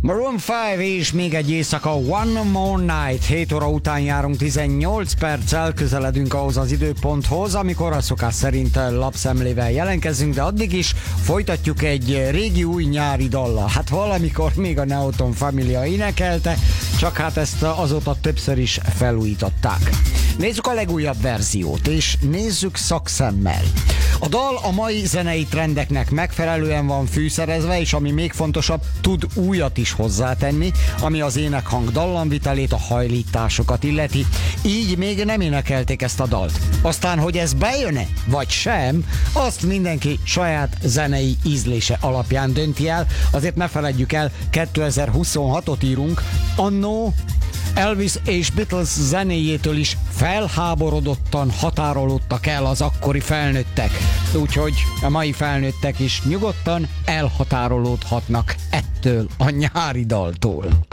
Maroon 5 és még egy éjszaka, One More Night. 7 óra után járunk 18 perccel, közeledünk ahhoz az időponthoz, amikor a szokás szerint lapszemlével jelentkezünk, de addig is folytatjuk egy régi új nyári dallal. Hát valamikor még a Neoton Familia énekelte, csak hát ezt azóta többször is felújították. Nézzük a legújabb verziót, és nézzük szakszemmel. A dal a mai zenei trendeknek megfelelően van fűszerezve, és ami még fontosabb, tud újat is hozzátenni, ami az énekhang dallamvitelét, a hajlításokat illeti. Így még nem énekelték ezt a dalt. Aztán, hogy ez bejön-e, vagy sem, azt mindenki saját zenei ízlése alapján dönti el. Azért ne feledjük el, 2026-ot írunk, annó Elvis és Beatles zenéjétől is felháborodottan határolódtak el az akkori felnőttek. Úgyhogy a mai felnőttek is nyugodtan elhatárolódhatnak ettől a nyári daltól.